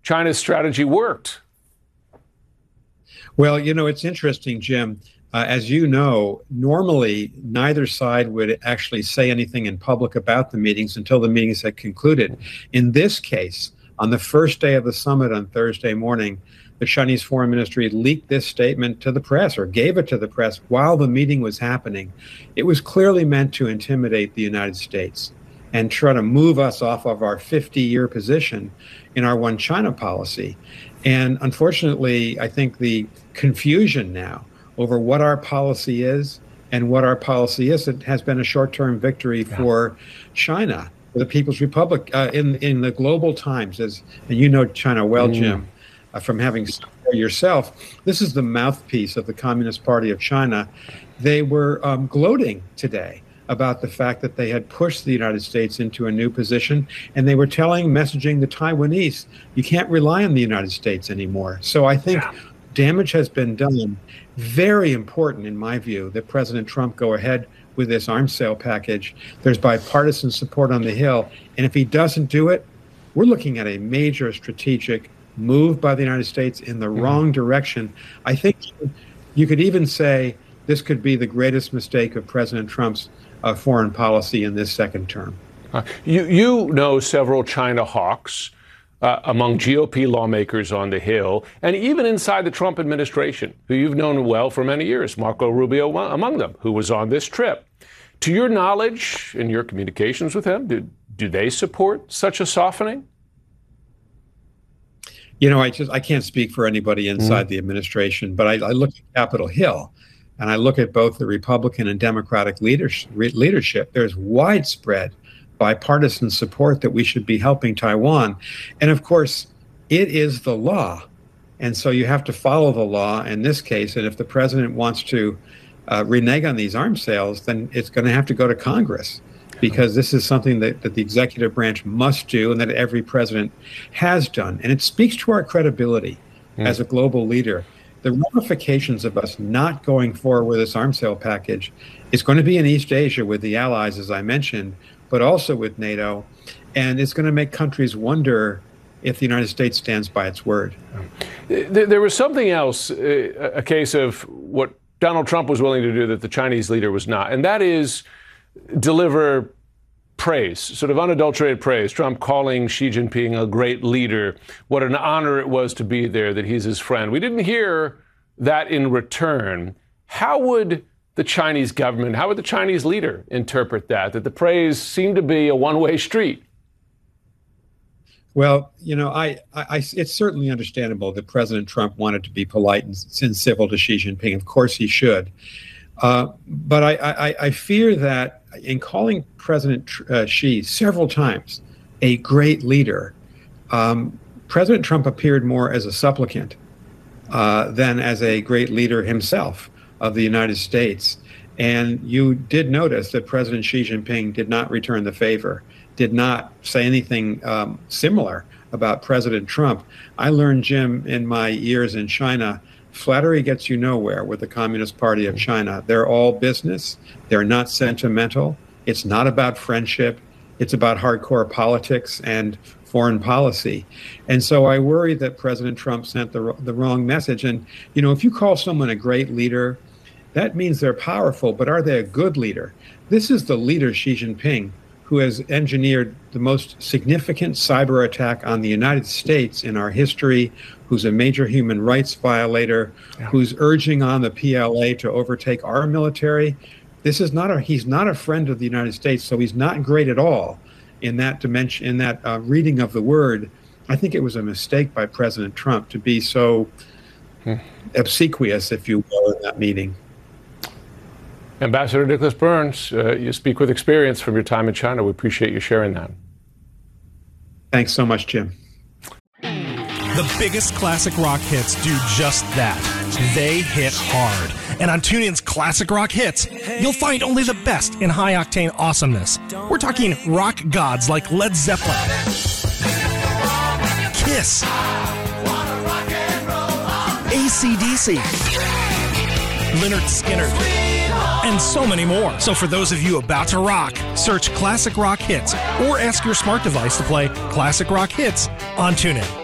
China's strategy worked. Well, it's interesting, Jim. As you know, normally neither side would actually say anything in public about the meetings until the meetings had concluded. In this case, on the first day of the summit on Thursday morning, the Chinese Foreign Ministry leaked this statement to the press, or gave it to the press while the meeting was happening. It was clearly meant to intimidate the United States and try to move us off of our 50-year position in our one China policy. And unfortunately, I think the confusion now over what our policy is and what our policy isn't has been a short-term victory for China, for the People's Republic. In the global times, and you know China well, Jim, from having studied there yourself, this is the mouthpiece of the Communist Party of China. They were gloating today about the fact that they had pushed the United States into a new position, and they were messaging the Taiwanese, you can't rely on the United States anymore. So I think damage has been done. Very important, in my view, that President Trump go ahead with this arms sale package. There's bipartisan support on the Hill, and if he doesn't do it, we're looking at a major strategic move by the United States in the wrong direction. I think you could even say this could be the greatest mistake of President Trump's foreign policy in this second term. You know several China hawks among GOP lawmakers on the Hill, and even inside the Trump administration, who you've known well for many years, Marco Rubio among them, who was on this trip. To your knowledge, in your communications with him, do they support such a softening? I can't speak for anybody inside the administration, but I look at Capitol Hill, and I look at both the Republican and Democratic leadership. There's widespread bipartisan support that we should be helping Taiwan. And of course, it is the law. And so you have to follow the law in this case. And if the president wants to renege on these arms sales, then it's going to have to go to Congress, because this is something that the executive branch must do and that every president has done. And it speaks to our credibility as a global leader. The ramifications of us not going forward with this arms sale package is going to be in East Asia with the allies, as I mentioned, but also with NATO. And it's going to make countries wonder if the United States stands by its word. There was something else, a case of what Donald Trump was willing to do that the Chinese leader was not, and that is deliver praise, sort of unadulterated praise. Trump calling Xi Jinping a great leader, what an honor it was to be there, that he's his friend. We didn't hear that in return. How would the Chinese government, how would the Chinese leader interpret that the praise seemed to be a one-way street? Well, it's certainly understandable that President Trump wanted to be polite and civil to Xi Jinping. Of course he should. But I fear that in calling President Xi several times a great leader, President Trump appeared more as a supplicant than as a great leader himself of the United States. And you did notice that President Xi Jinping did not return the favor, did not say anything similar about President Trump. I learned, Jim, in my years in China, flattery gets you nowhere with the Communist Party of China. They're all business. They're not sentimental. It's not about friendship. It's about hardcore politics and foreign policy. And so I worry that President Trump sent the wrong message. And, if you call someone a great leader, that means they're powerful, but are they a good leader? This is the leader, Xi Jinping, who has engineered the most significant cyber attack on the United States in our history, who's a major human rights violator, who's urging on the PLA to overtake our military. He's not a friend of the United States, so he's not great at all in that dimension, in that reading of the word. I think it was a mistake by President Trump to be so obsequious, if you will, in that meeting. Ambassador Nicholas Burns, you speak with experience from your time in China. We appreciate you sharing that. Thanks so much, Jim. The biggest classic rock hits do just that. They hit hard. And on TuneIn's Classic Rock Hits, you'll find only the best in high-octane awesomeness. We're talking rock gods like Led Zeppelin, Kiss, AC/DC, Lynyrd Skynyrd, and so many more. So for those of you about to rock, search Classic Rock Hits or ask your smart device to play Classic Rock Hits on TuneIn.